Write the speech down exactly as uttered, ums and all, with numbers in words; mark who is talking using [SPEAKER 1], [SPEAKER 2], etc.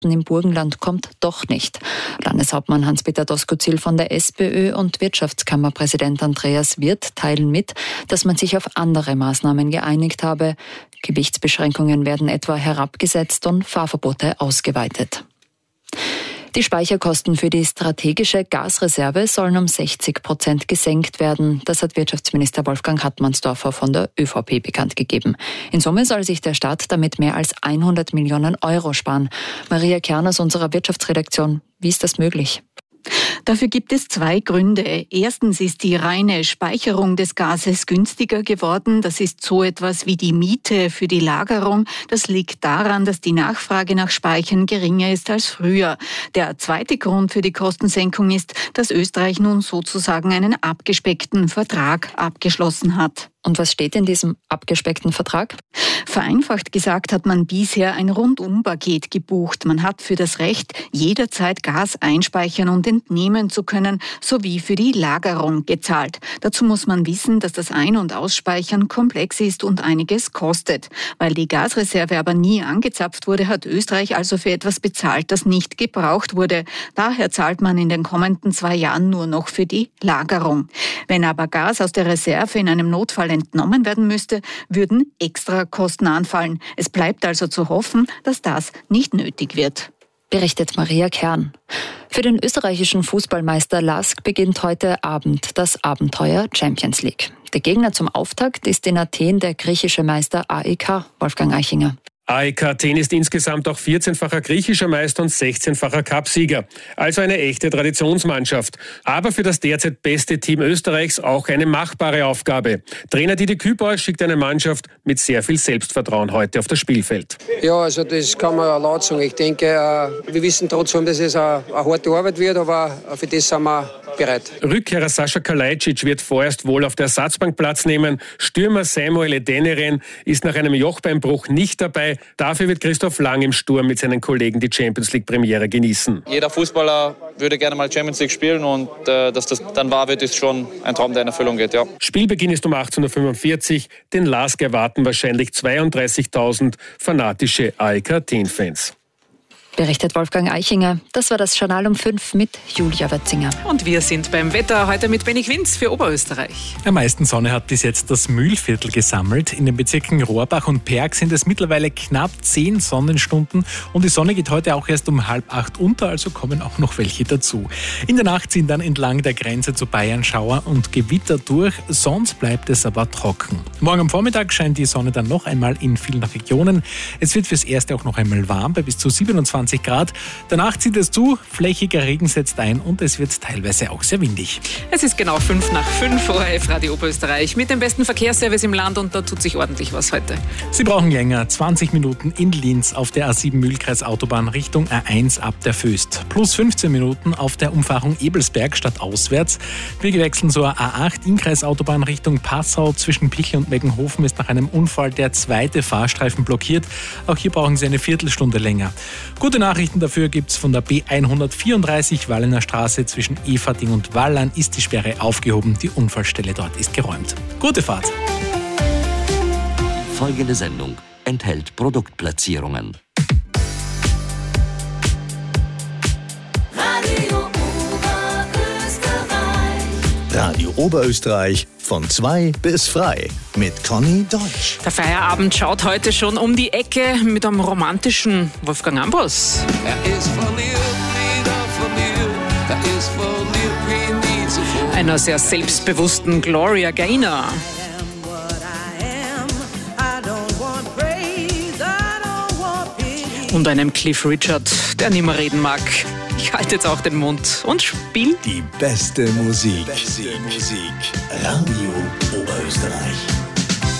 [SPEAKER 1] im Burgenland kommt doch nicht. Landeshauptmann Hans-Peter Doskozil von der SPÖ und Wirtschaftskammerpräsident Andreas Wirth teilen mit, dass man sich auf andere Maßnahmen geeinigt habe. Gewichtsbeschränkungen werden etwa herabgesetzt und Fahrverbote ausgeweitet. Die Speicherkosten für die strategische Gasreserve sollen um sechzig Prozent gesenkt werden. Das hat Wirtschaftsminister Wolfgang Hartmannsdorfer von der ÖVP bekannt gegeben. In Summe soll sich der Staat damit mehr als hundert Millionen Euro sparen. Maria Kern aus unserer Wirtschaftsredaktion, wie ist das möglich?
[SPEAKER 2] Dafür gibt es zwei Gründe. Erstens ist die reine Speicherung des Gases günstiger geworden. Das ist so etwas wie die Miete für die Lagerung. Das liegt daran, dass die Nachfrage nach Speichern geringer ist als früher. Der zweite Grund für die Kostensenkung ist, dass Österreich nun sozusagen einen abgespeckten Vertrag abgeschlossen hat.
[SPEAKER 1] Und was steht in diesem abgespeckten Vertrag?
[SPEAKER 2] Vereinfacht gesagt hat man bisher ein Rundum-Paket gebucht. Man hat für das Recht, jederzeit Gas einspeichern und entnehmen zu können, sowie für die Lagerung gezahlt. Dazu muss man wissen, dass das Ein- und Ausspeichern komplex ist und einiges kostet. Weil die Gasreserve aber nie angezapft wurde, hat Österreich also für etwas bezahlt, das nicht gebraucht wurde. Daher zahlt man in den kommenden zwei Jahren nur noch für die Lagerung. Wenn aber Gas aus der Reserve in einem Notfall entnommen werden müsste, würden extra Kosten anfallen. Es bleibt also zu hoffen, dass das nicht nötig wird.
[SPEAKER 1] Berichtet Maria Kern. Für den österreichischen Fußballmeister Lask beginnt heute Abend das Abenteuer Champions League. Der Gegner zum Auftakt ist in Athen der griechische Meister A E K, Wolfgang Eichinger.
[SPEAKER 3] A E K Athen ist insgesamt auch vierzehnfacher griechischer Meister und sechzehnfacher Cupsieger. Also eine echte Traditionsmannschaft. Aber für das derzeit beste Team Österreichs auch eine machbare Aufgabe. Trainer Didi Kübauer schickt eine Mannschaft mit sehr viel Selbstvertrauen heute auf das Spielfeld.
[SPEAKER 4] Ja, also das kann man laut sagen. Ich denke, wir wissen trotzdem, dass es eine harte Arbeit wird, aber für das sind wir bereit.
[SPEAKER 3] Rückkehrer Sascha Kalajdzic wird vorerst wohl auf der Ersatzbank Platz nehmen. Stürmer Samuel Edeneren ist nach einem Jochbeinbruch nicht dabei. Dafür wird Christoph Lang im Sturm mit seinen Kollegen die Champions League Premiere genießen.
[SPEAKER 5] Jeder Fußballer würde gerne mal Champions League spielen und äh, dass das dann wahr wird, ist schon ein Traum, der in Erfüllung geht. Ja.
[SPEAKER 3] Spielbeginn ist um achtzehn Uhr fünfundvierzig. Den Lask erwarten wahrscheinlich zweiunddreißigtausend fanatische A E K Athen-Fans.
[SPEAKER 1] Berichtet Wolfgang Eichinger. Das war das Journal um fünf mit Julia Wetzinger.
[SPEAKER 6] Und wir sind beim Wetter heute mit Benny Quinz für Oberösterreich.
[SPEAKER 7] Am meisten Sonne hat bis jetzt das Mühlviertel gesammelt. In den Bezirken Rohrbach und Perg sind es mittlerweile knapp zehn Sonnenstunden. Und die Sonne geht heute auch erst um halb acht unter, also kommen auch noch welche dazu. In der Nacht ziehen dann entlang der Grenze zu Bayern Schauer und Gewitter durch. Sonst bleibt es aber trocken. Morgen am Vormittag scheint die Sonne dann noch einmal in vielen Regionen. Es wird fürs Erste auch noch einmal warm bei bis zu siebenundzwanzig Grad. Danach zieht es zu, flächiger Regen setzt ein und es wird teilweise auch sehr windig.
[SPEAKER 6] Es ist genau fünf nach fünf, O R F Radio Oberösterreich mit dem besten Verkehrsservice im Land und da tut sich ordentlich was heute.
[SPEAKER 7] Sie brauchen länger, zwanzig Minuten in Linz auf der A sieben Mühlkreis Autobahn Richtung A eins ab der Föst. Plus fünfzehn Minuten auf der Umfahrung Ebelsberg stadtauswärts. Wir wechseln zur A acht Innkreis Autobahn Richtung Passau. Zwischen Pichel und Meckenhofen ist nach einem Unfall der zweite Fahrstreifen blockiert. Auch hier brauchen Sie eine Viertelstunde länger. Gute Nachrichten dafür gibt's von der B hundertvierunddreißig Wallener Straße zwischen Everding und Wallern ist die Sperre aufgehoben. Die Unfallstelle dort ist geräumt. Gute Fahrt!
[SPEAKER 8] Folgende Sendung enthält Produktplatzierungen.
[SPEAKER 9] Radio Oberösterreich.
[SPEAKER 10] Radio Oberösterreich von zwei bis frei mit Conny Deutsch.
[SPEAKER 6] Der Feierabend schaut heute schon um die Ecke mit einem romantischen Wolfgang Ambros.
[SPEAKER 9] Er ist verliebt, wieder verliebt, er ist verliebt wie nie zuvor.
[SPEAKER 6] Einer sehr selbstbewussten Gloria Gaynor. Und einem Cliff Richard, der nicht mehr reden mag. Ich halte jetzt auch den Mund und spiel
[SPEAKER 10] Die beste Musik. Beste Musik. Radio Oberösterreich.